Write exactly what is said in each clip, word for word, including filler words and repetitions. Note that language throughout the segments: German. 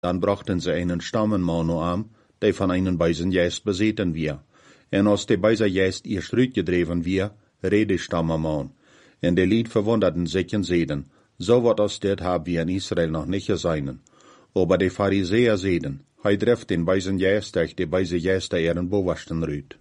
Dan brachten ze einen stammenman aan, die van einen bijzen jest bezeten wie. En als de bijzer jest eerst uitgedreven wie, reed de stammenman. En de lied verwunderten sich en zeiden, so wat als dit hab wir in Israel noch nicht gesehen. Aber de Pharisäer zeiden, hij treft den bijzen jest durch de bijze jest eren bewasten ruut.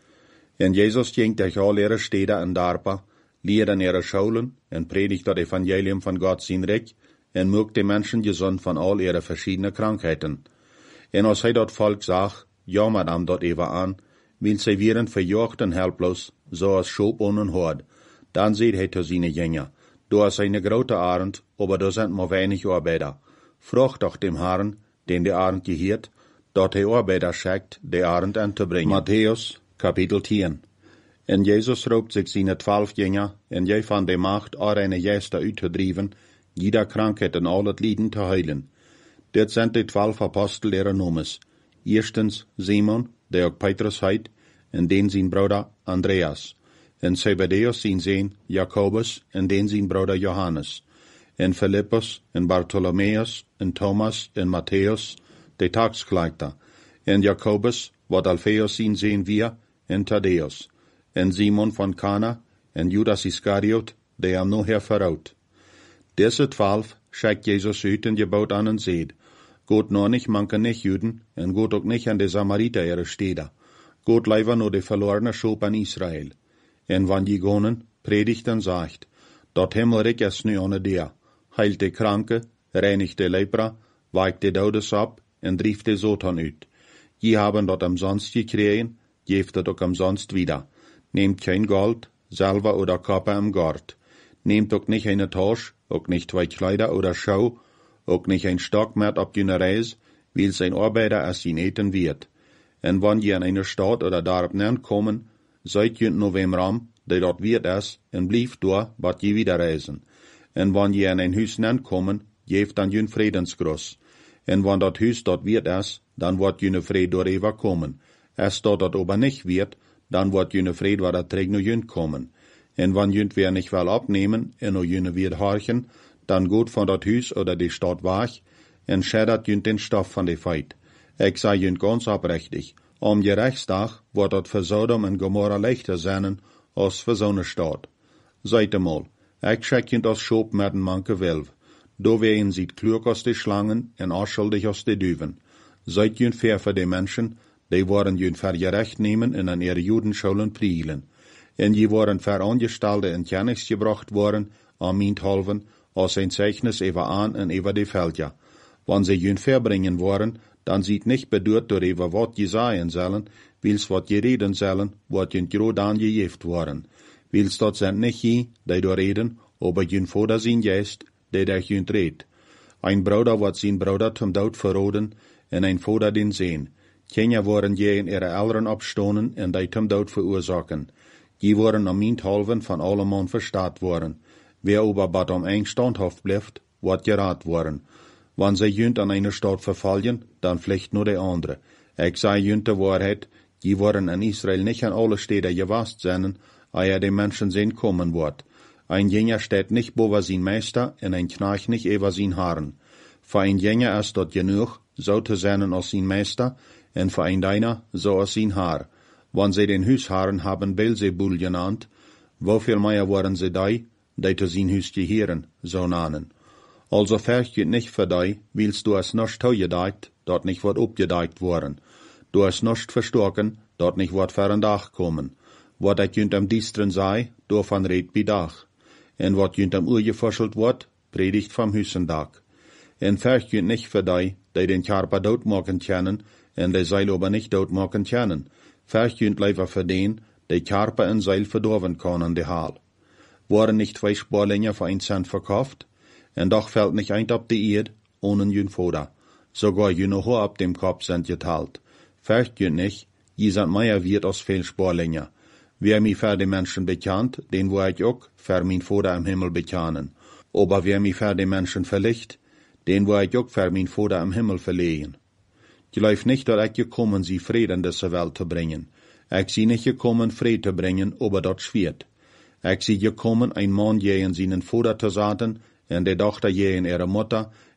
En Jesus ging durch all ihre Städte en Darpa, leerde ihre Schulen en predigt das Evangelium von Gott sein Reich en mögt die Menschen gesund von all ihre verschiedenen Krankheiten. En als hij dat Volk zag, jammert am dat even an, weil sie wären verjocht en helplos, so als Schop ohne Hord. Dann seht hij zu seine Jünger, du hast eine grote Arend, aber da sind nur wenig Arbeiter. Frucht doch dem Herrn, den die Arend gehört, dort die Arbeiter schickt, die Arend anzubringen. Matthäus, Kapitel tien. En Jesus roept zich seine twaalf Jünger, en jij van de macht ar eine Geister uitgedreven, jeder Krankheit en al het Lieden te heilen. Dit zijn de twaalf Apostel ihrer Nomes. Erstens Simon, der ook Petrus heet, en den zijn Bruder Andreas. En Zebedeus zijn zoon Jacobus, en den zijn Bruder Johannes. En Philippus, en Bartholomeus, en Thomas, en Matthäus, de taxkleiter. En Jacobus, wat Alpheus zijn zoon wir, en Thaddeus. En Simon van Kana, en Judas Iscariot, der hem nachher verraut. Deze twaalf schickt Jesus uit en gebot an en zeed, Gott noch nicht manke nicht Juden, en Gott auch nicht an de Samariter ihre Städte. Gott leiver nur de verlorene Schop an Israel. En wann die gonen, predigt en sagt, dat Himmelreich is nu ohne der, heilt de Kranke, reinigt de Lepra, weigt de Daudes ab, en drieft de Sotan uit. Je haben dat umsonst gekregen, geeft het ook umsonst wieder. Nehmt kein Gold, Silber oder Kopper im Gord. Nehmt auch nicht eine Tasche, auch nicht zwei Kleider oder Schau, auch nicht ein Stock mehr ab jener Reis, weil sein Arbeiter es ihn eten wird. En wann je in eine Stadt oder darab nern kommen, seid je nur wem ram, der dort wird es, en blief door, wat je wieder reisen. En wann je in ein Hüs nern kommen, geeft dan jün Friedensgruß. En wann dat Hüs dort wird es, dann wird jüne Fried door eva kommen. Es dort dat aber nicht wird, dann wird jüne Fried war dat träg no jünt kommen. En wann jünt wer nicht wel abnehmen, en no jüne wird horchen, dann gut von dat Hüs oder die Stadt wach, en schädert jünt den Stoff von de Feit. Ich sei jünt ganz abrechtig, am Gerechtstag wird dat für Sodom en Gomorra leichter sein, als für so ne Stadt. Seid mal, ich schick jünt als Schop mit en manke Welv. Do wehen sieht klug aus de Schlangen en arschuldig aus de Düven. Seid jünt fair für de Menschen, die waren jünt für gerecht nehmen en an ihre Judenschulen prielen. En je waren für Angestalte in Kennis gebracht worden, am Minthalven, als ein Zeichnis über an en über de Felder. Wann sie jün verbringen wollen, dann sieht nicht bedurt door über wat je sagen sollen, wils wat je reden sollen, wat jün gro dan gejeft worden. Wils dat sind nicht je, die door reden, aber jün Vater zijn jest, die der jün redt. Ein Bruder wat zijn Bruder zum Dood verroden, en ein Vater den Sehn. Kinder waren je in ihre Eltern abstonen en die zum Dood verursachen. Die waren am Minthalven von allemann verstaat worden. Wer aber bad am eng standhaft bleibt, wird gerat worden. Wann sie jünt an eine Stadt verfallen, dann vielleicht nur der andere. Ich sei jünt der Wahrheit, die waren in Israel nicht an alle Städte gewast sein, ehe die Menschen sehen kommen wird. Ein Jünger steht nicht boven sein Meister, und ein Knarch nicht über sein Haaren. Für ein Jünger ist dort genug, so zu sein als sein Meister, und für ein Deiner, so als sein Haar. Wann sie den Hüshaaren haben Belzebul genannt, wofür mehr waren sie die, die zu sein Hüs gehören, so nannen. Also fürchtet nicht für die, willst du es nicht gedeiht, dort nicht wird abgedeiht worden. Du es nicht verstorken, dort nicht wird für ein Dach kommen. Wat ich jünt am Distren sei, davon red bi Dach. En wat jünt am Uhr geforschelt wird, predigt vom Hüsendach. En fürchtet nicht für die, die den Körper dort machen können, en die Seil aber nicht dort machen können. Fürchtet lieber für den, die Körper en Seil verdorven können, die Haal. Waren nicht zwei Sporlinge für ein Cent verkauft? En doch fällt nicht ein ab die Erd, ohne jün Foder. Sogar jüne Haar ab dem Kopf sind geteilt. Fürchtet nicht, je sind mehr wert als viel Sporlinge. Wer mi für die Menschen bekannt, den wo ich auch für mein Vater im Himmel bekennen. Aber wer mi für die Menschen verlicht, den wo ich auch für mein Vater im Himmel verlehen. Ich glaub nicht, dass ich gekommen sie Frieden in diese Welt zu bringen. Ich sie nicht gekommen, Frieden zu bringen, aber dort schwert. Ich sie gekommen, ein Mann je in seinen Vater zu sagen, en de Tochter je in ihre Mutter,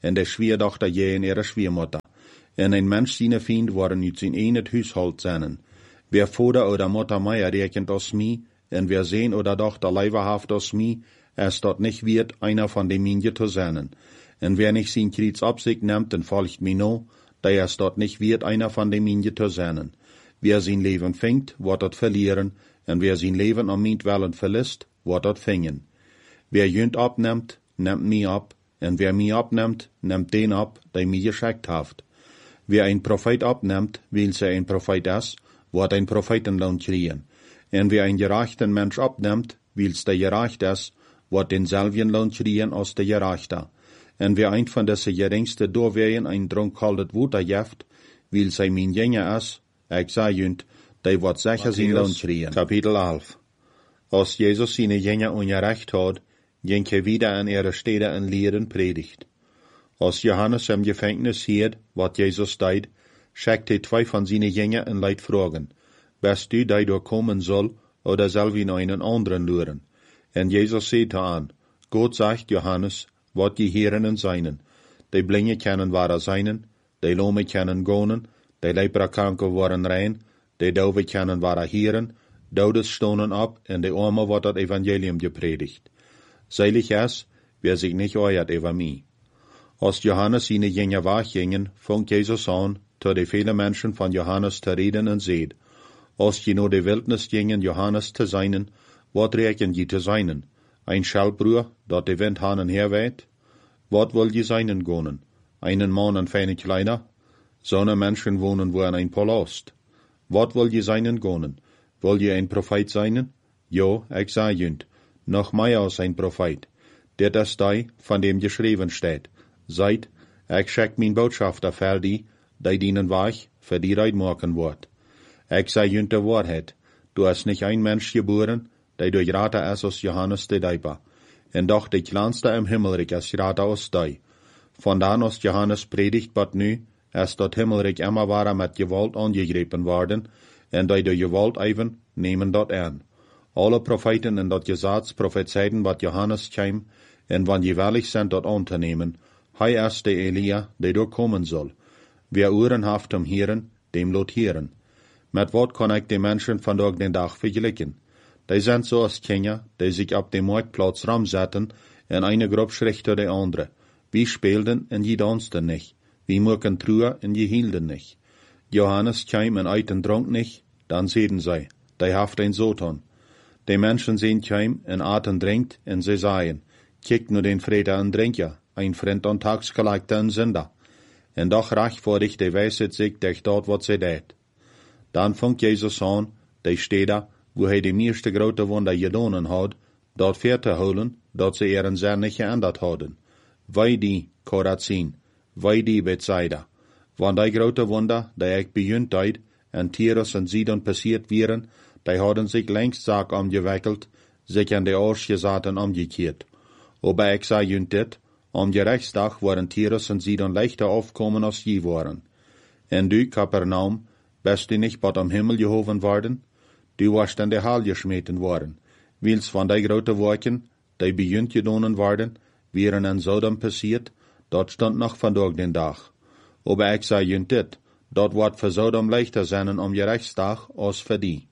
en de schwierdochter je in ihre schwiermutter. En een mens zijn vriend worden uit zijn enet huishold zijn. Wer vader oder mutter meier rekent als mij, en wer Sehn oder Tochter leiberhaft als mij, es dort nicht wird, einer von dem Minje zu sein. En wer nicht sein Krieg auf sich nimmt, dann folgt mir no, da es dort nicht wird, einer von dem Minje zu sein. Wer sein Leben fängt, wird dort verlieren, en wer sein Leben am Mietwellen verlässt, wird dort fängen. Wer jünd abnimmt, nimmt mich ab, en wer mich abnimmt, nimmt den ab, der mich geschickt haft. Wer ein Prophet abnimmt, weil er ein Prophet ist, wird ein Prophetenlohn kriegen. En wer ein gerechten Mensch abnimmt, weil der gerecht ist, wird denselben Lohn kriegen als der Gerechte. En wer ein von diese geringste doorwegen ein drunkhaldet Wuter jeft, weil sei mein Jünger ist, ich sag jünd, der wird sicher sein Lohn kriegen. Kapitel elf. Als Jesus seine Jünger ungerecht hat, ging er wieder an ihre Städte und Lehren predigt. Als Johannes im Gefängnis hielt, was Jesus deed, schickte zwei von seinen Jüngern in Leid fragen, bist du, der dort kommen soll, oder soll wir noch einen anderen luren? En Jesus sagte an, Gott sagt Johannes, wat die Herren en seinen, die Blinge kennen wahre seinen, die Lome kennen gonen, die Leprakranke worden rein, die Dove kennen wahre Herren, Dodes stonen ab, en die Arme wordt das Evangelium gepredigt. Seilig ist, wer sich nicht euert über mich. Als Johannes seine Jünger weggingen, fängt Jesus an, zu die viele Menschen von Johannes zu reden und seht, als je nur die Wildnis gingen Johannes zu seinen, wat reken je zu seinen? Ein Schalbruhr, dat de Wind hanen herweht? Wat will je seinen gonen? Einen Mann an feine Kleider? Sonne Menschen wohnen wo an ein Palast. Wat will je seinen gonen? Will je ein Prophet seinen? Jo, ich sag jünd, noch mehr als ein Prophet. Der ist der, von dem geschrieben steht. Seid, ich schick mein Botschafter für die, die dienen Weg für die Reit machen wird. Ich sag jünd der Wahrheit, du hast nicht ein Mensch geboren, der durch Rata ist als Johannes der Deiber. Und doch der kleinste im Himmelreich ist Rata aus dei. Von da als Johannes predigt bat nu, ist dort Himmelreich immer wahrer mit Gewalt angegriffen worden, und die durch Gewalt even nehmen dort an. Alle Propheten in dort Gesetz prophezeiten, wat Johannes käm, und wann je willig sind dort anzunehmen, hei ist der Elia, der dort kommen soll. Wer Ohren haft um Hören, dem lot hören. Mit wat kann ich die Menschen von dort den Tag vergleichen? Die sind so als Kinder, die sich auf dem Marktplatz ramsetzen, und eine Gruppe schricht der andere. Wie spielten und je dansten nicht. Wie mögen Truhe und je hielten nicht. Johannes käm und eiten Trunk nicht, dann sehen sie, die haft ein Soton. Die Menschen sehen käm und aten trinkt, und sie sagen, kick nur den Freder und Trinker, ein Freund und Tagsgelagter und Sünder. Und doch recht vor dich, die weiset sich, durch dort, was sie tät. Dann fängt Jesus an, die steht da, wo hij de meeste grote Wunder gedonen had, dort ver te holen, dat ze ihren Sinn nicht geändert hadden. Wij die, Korazin, wij die Bethsaida. Want die grote Wunder, die ik bejunt deed, en Tyrus en Sidon passiert wären, die hadden sich längst Sack umgewickelt, sich an die Arschgesaten umgekehrt. Aber ich sag junt dit, am Gerichtsdag waren Tyrus en Sidon leichter aufkommen als je waren. En du, Kapernaum, bist du nicht bot am Himmel gehoven worden? Du warst in der Hall geschmeten worden. Wils van die grote Wolken, die bejunt gedonen worden, wären in Sodom passiert, dort stand noch vandaag den Dag. Aber ich sag junt dit, dort wordt für Sodom leichter sein am Gerichtsdag als für die.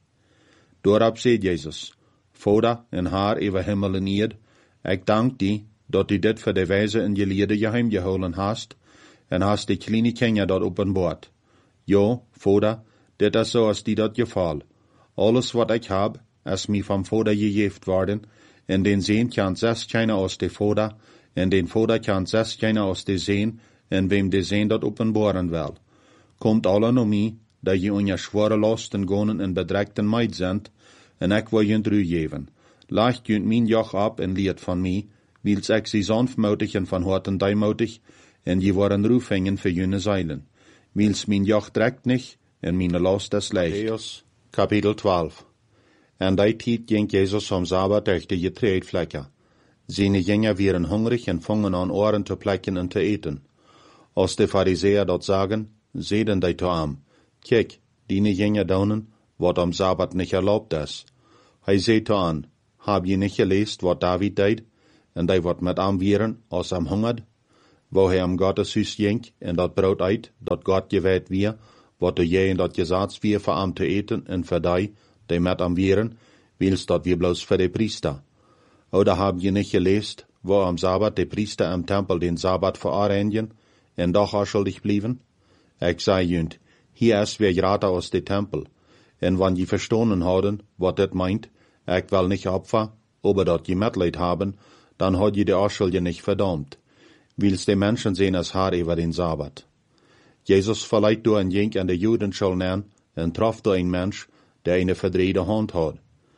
Dorab seht Jesus, Vater en Haar über Himmel en Erd, ich dank die, dat du dit für die Weise in je Liede geheim geholen hast, en hast die kleine Kinder dort openbaart. Jo, Vater, dit is so als die dort gefall. Alles wat ich hab, is mir vom Vater gegeft worden, en den Sehn kann zes keiner aus de Vater, en den Vater kann zes keiner aus de Sehn, en wem de Sehn dort openbaren will. Kommt alle no mi, da je unja schwere Lasten gonen en bedreckten Meid sind, en ik wil junt ru geven. Leicht junt min joch ab en leert van mi, wils ik sie sanftmütig en van harten deimotig, en je worden rufingen für jene Seilen. Wils min joch dreckt nicht, en mine Last is leicht. Kapitel twaalf. En die tijd ging Jesus am Sabbat durch die Getreidflecken. Seine Jünger waren hungrig en fangen an Ohren zu plecken en te eten. Als de Pharisäer dort sagen, sehen die zu am, kijk, die Jünger daunen, wat am Sabbat nicht erlaubt ist. Hij seht zu an, hab je nicht gelesen, wat David deed, en die wat mit am wieren, als am hungert? wo hij am Gotteshuis ging, en dat brood uit, dat God gewijd weer, wat de je en dat gezats weer voor am te eten, en voor die, die met am wieren, wils dat wir bloß für de Priester. Oder habt ihr nicht gelesen, wo am Sabbat de Priester am Tempel den Sabbat verarrangen, en doch schuldig blieben? Ich sei jünd, hier ist wir gerade aus de Tempel, en wann je verstonen hadden, wat dat meint, ich will nicht Opfer, aber dat je Mitleid haben, dann hat je de Ausschuldige nicht verdammt, wils de Menschen sehen es haar über den Sabbat. Jesus verleiht door een jink an de Judenschule neer, en trof door een Mensch, der eine verdrehte Hand hat.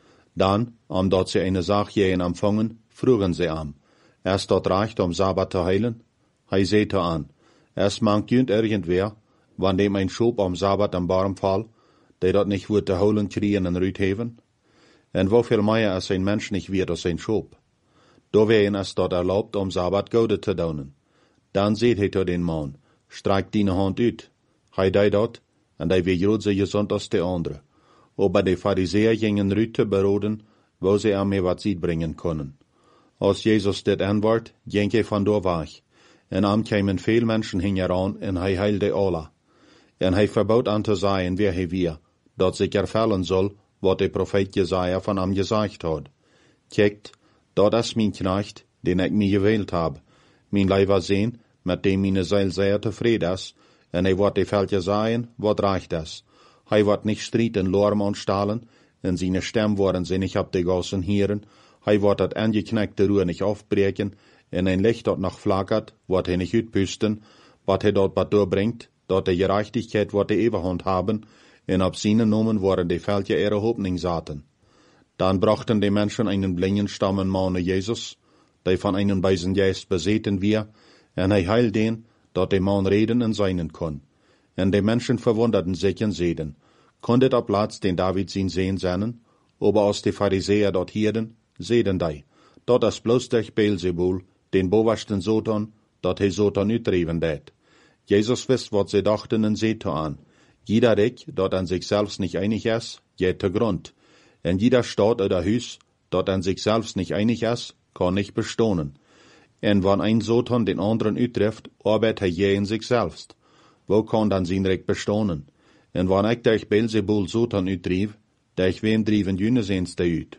Dann, omdat sie eine Sache jähen empfangen, frugen sie am, erst dort reicht, um Sabbat zu heilen? Hij sehte an, es mangt jünd irgendwer, wann dem ein Schub am Sabbat am Baum fall, der dort nicht wird zu holen kriegen en rüt heven? En wofür mehr als ein Mensch nicht wird als ein Schub? Da wären es dort erlaubt, um Sabbat Gode zu daunen. Dann seht he to den Mann, streik deine Hand ut. Hij dei dort, en hij wie groot so gesund als de andere. Aber die Pharisäer gingen Rüte beroden, wo sie am mir wat Sied bringen können. Als Jesus dit antwoord, ging hij van door weg. En am kämen veel Menschen hingeran, en hij heilde alle. En hij verbood an te zeggen wer hij weer, dat zich erfallen soll, wat de profeet Jesaja van am gesagt had. Kijkt, dat is mijn knecht, den ik mij gewählt heb. Mijn leiver zien, met dem meine Seil sehr tevreden is, en hij wordt de veltje zeggen, wat reicht es. Hij wordt nicht strijd en Lorm und stahlen, en seine Stem worden sie nicht ab de Gossen hieren. Hij wordt dat angeknackte Ruhe nicht aufbreken, en ein Licht dort noch flackert, wordt hij nicht uitpusten, wat hij dort bat doorbringt, dort de Gerechtigkeit wordt de Eberhand haben, en op seine Nomen worden de Veltje ihre Hoffnung zaten. Dann brachten die Menschen einen blinden stammen Mann Jesus, der von einem beisen Geist beseten wir, en hij heilt den, dat de Mann reden en seinen kon. En de Menschen verwunderten sich en zeiden, konnte der Platz den David sin sehen sennen, aber aus de Pharisäer dort hierden, zeiden die, dat is bloß durch Beelzebul, den boversten Soton, dat he Soton uitdreven deed. Jesus wist wat sie dachten en zeete an, jeder Rick, dat an sich selbst nicht einig is, geht te Grund, en jeder Staat oder Hüs, dat an sich selbst nicht einig is, kann nicht bestohnen. En wann ein Soton den anderen uittreft, arbeitet er je in sich selbst. Wo kann dann sein Recht bestohnen? En wann ich durch Beelzebul Soton uitdrief, durch wem drieven jüne seens de uit?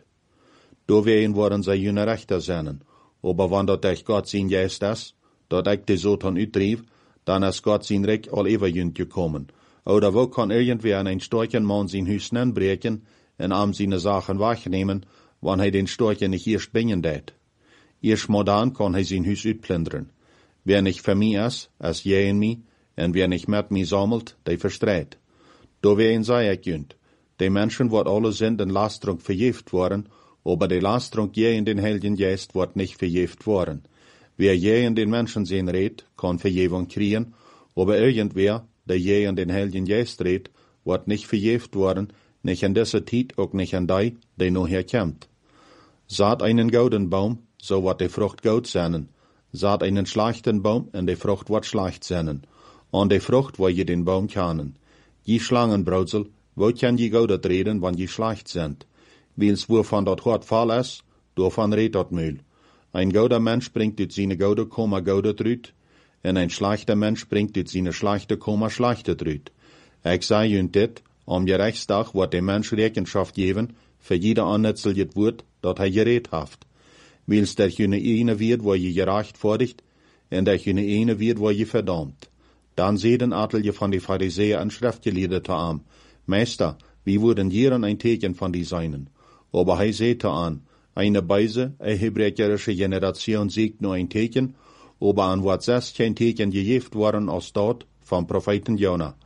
Do wehen worden zij jüne Rechter sennen, aber wann dat durch Gott sein Geist is, dat ich de Soton uitdrief, dann is Gott sein Recht all ever jünd gekommen. Oder wo kann irgendwer an ein starken Mann sein Hüs breken, en am seine Sachen wegnehmen, wann hij den Storchen nicht erst bringen deed? Erst mal dann kann hij sein Hüs uitplündern. Wer nicht für mich is, as je in mich, en wer nicht mit mir sammelt, der verstreit. Do wen sei ich jünd, die Menschen wird alle sind in Lastrung vergift worden, aber die Lastrung je in den Heiligen Geist wird nicht vergift worden. Wer je in den Menschen sehen redt, kann Vergebung kriegen, aber irgendwer, der je in den Heiligen Geist redt, wird nicht vergift worden, nicht in dieser Zeit, auch nicht in die, die noch herkommt. Saat einen gouden Baum, so wird die Frucht goud sein. Saat einen schlechten Baum, und die Frucht wird schlecht sein. Und die Frucht, wo je den Baum kennen. Je Schlangenbrautsel, wo kann je goudet reden, wann je schlecht sind? Wils wovon dat hart fall is, davon redt dat Mühl. Ein gouder Mensch bringt ut seine goude Koma goudet rüt, en ein schlechter Mensch bringt ut seine schlechte Koma schlechtet rüt. Ich sei jünd dit, am Gerechtstag wird der Mensch Rechenschaft geben, für jeder annetzel jet Wort, dat hij gereed haft. Wils der jüne eine wird, wo je gerecht vordigt, en der jüne eine wird, wo je verdammt. Dann sehen Atelje von die Pharisäer an Schriftgelehrte an, Meister, wie würden jeren ein Teken von die seinen? Aber hij sehte an, eine Beise, eine hebräische Generation siegt nur ein Teken, aber an wat sechs kein Teken gegeft worden als dort vom Propheten Jona.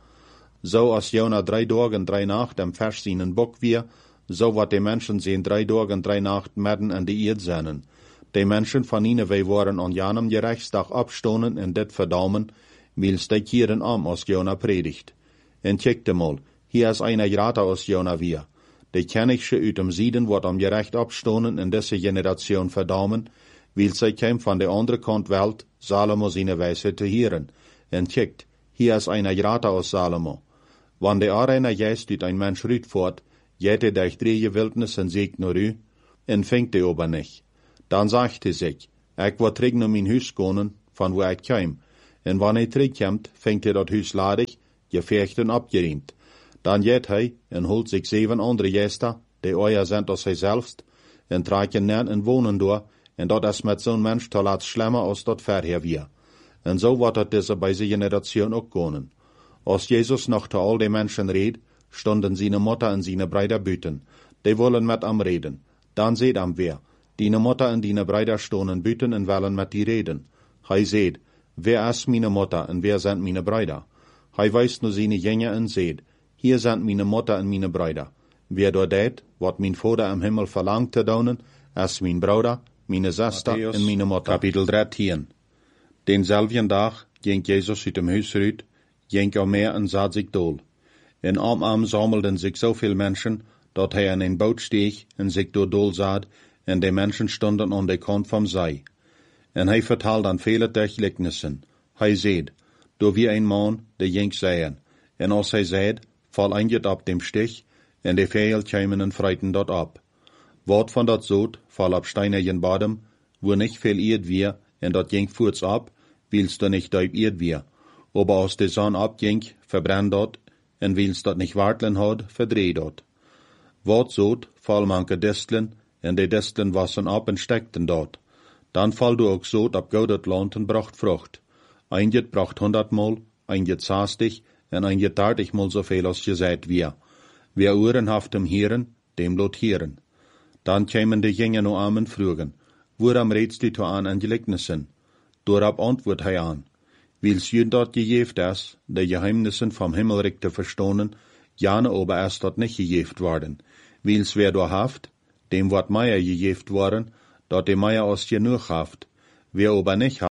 So als Jona drei Tagen, drei Nacht am Vers seinen Bock wir, so wat die Menschen sehen drei Tagen, drei Nacht mitten an die Erde seinen. Die Menschen von Nineveh waren an janem Gerechtstag abstonen en dit verdammen, wils die kieren am als Jona predigt. En checkte mal, hier is einer grater als Jona wir. Die Kennigste uit dem Sieden wordt am gerecht abstonen in deze Generation verdammen, wils zij käm van de andere Kant Welt, Salomo seine Weisheit te hieren. En checkt, hier is einer grater als Salomo. Wann de Areiner Geist uit ein Mensch rüt fort, jette durch drei Wildnis en siegt nur u, en fängt de ober nicht. Dann sagt hij sich, ik wat trig no mein Hüs gonen, van wo het kwam. En wanneer hij terugkomt, vindt hij dat huis ladig, geveegd en opgeriemt. Dan gaat hij en holt zich zeven andere gästen, die euer zijn als hij zelfst, en trekt je neer en wonen door, en dat is met zo'n mens te laat schlimmer als dat verher weer. En zo wordt het deze bij zijn generation ook gaan. Als Jezus nog te al die mensen reed, stonden zijn Mutter en zijn Brüder buiten. Die willen met hem reden. Dan zegt hem weer, die Mutter en die Brüder stonden buiten en willen met die reden. Hij zegt, wer is mijn Mutter en wer zijn mijn Brüder? Hij wijst naar zijn jenge en zegt, hier zijn mijn Mutter en mijn Brüder. Wer door deed, wat mijn Vader im Himmel verlangt te doen, is mijn broeder, mijn zuster en mijn Mutter. Kapitel dertien. Denzelfden dag ging Jezus uit dem huis uit, ging er meer en zat zich dool. En om hem sammelden zich zoveel mensen, dat hij in een boot steeg en zich door dool zat, en de mensen stonden aan de kant van zee. En hij vertelde dan vele gelijkenissen. Hij zei, door wie een man, de ging zeien. En als hij zei, val eindjet op dem stich, en de vijel kwamen en freiten dat op. Wat van dat zoot, val op steinigen bodem, wo nicht veel eerd weer, en dat ging voorts op, willst du nicht duip eerd weer. Aber als de zon opging, verbrennt dat, en willst dat nicht wartelen had, verdreht dat. Wat zoot, val manke distelen, en de distelen wassen op en stekten dat. Dan val du ook zoot op goudet land en bracht vrucht. Eindjet bracht honderdmal, eindjet zestig, en eindjet dertigmal zoveel als je zijt weer. Wer oren haft dem Heren, dem lot heren. Dan kwamen de gingen no aan en vroegen, waarom redst du to aan en gelijkenissen? Doorop antwoordt hij aan, wils je dat gegeeft is, de geheimnissen vom Himmelrijk te verstonen, jane aber is dat niet gegeeft worden. Wils wer door haft, dem wordt meer gegeeft worden, dat de meer als genoeg haft. Wer aber nicht